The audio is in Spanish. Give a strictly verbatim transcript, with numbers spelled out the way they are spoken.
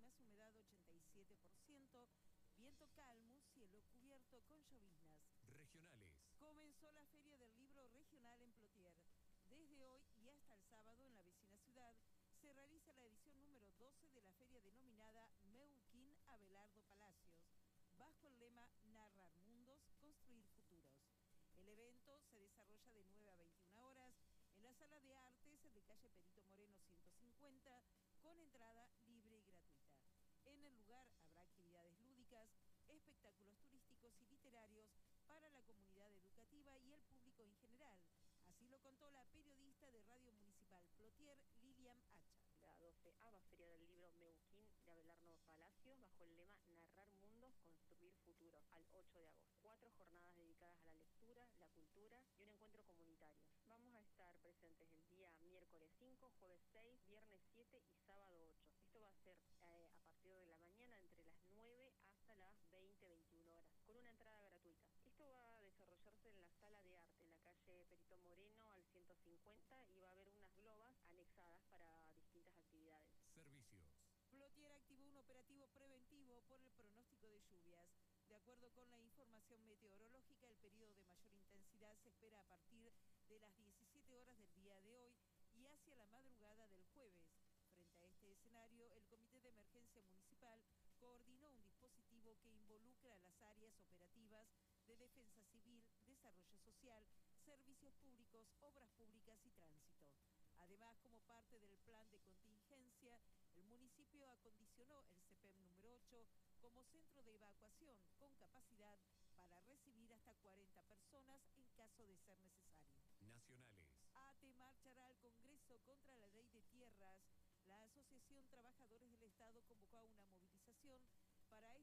máximas, humedad ochenta y siete por ciento, viento calmo, cielo cubierto con lloviznas. Regionales. Comenzó la Feria del Libro Regional en Plotier. Desde hoy y hasta el sábado en la vecina ciudad se realiza la edición número doce de la feria denominada Meuquín Abelardo Palacios, bajo el lema Narrar Mundos, Construir Futuros. El evento se desarrolla de nueve a veintiuna horas en la Sala de Artes de calle Perito Moreno ciento cincuenta, con entrada libre y gratuita. En el lugar habrá actividades lúdicas, espectáculos turísticos y literarios para la comunidad educativa y el público en general. Así lo contó la periodista de Radio Municipal Plotier, Lilian Hacha. La doceava Feria del Libro Meuquín de Abelardo Palacios, bajo el lema Narrar Mundos, Construir Futuros, al ocho de agosto. Cuatro jornadas dedicadas a la lectura, la cultura y un encuentro comunitario. Vamos a estar presentes el día miércoles cinco, jueves seis, viernes siete y sábado ocho. Esto va a ser eh, a partir de la mañana, entre las nueve hasta las veinte, veintiuna horas, con una entrada gratuita. Esto va a desarrollarse en la Sala de Arte, en la calle Perito Moreno al ciento cincuenta, y va a haber unas globas anexadas para distintas actividades. Servicios. Plotier activó un operativo preventivo por el pronóstico de lluvias. De acuerdo con la información meteorológica, el periodo de mayor intensidad se espera a partir de las diecisiete horas del día de hoy y hacia la madrugada del jueves. Frente a este escenario, el Comité de Emergencia Municipal coordinó un dispositivo que involucra a las áreas operativas de Defensa Civil, Desarrollo Social, Servicios Públicos, Obras Públicas y Tránsito. Además, como parte del plan de contingencia, el municipio acondicionó el C P E M número ocho como centro de evacuación con capacidad para recibir hasta cuarenta personas en caso de ser necesario. Nacionales. A T E marchará al Congreso contra la ley de tierras. La Asociación Trabajadores del Estado convocó a una movilización para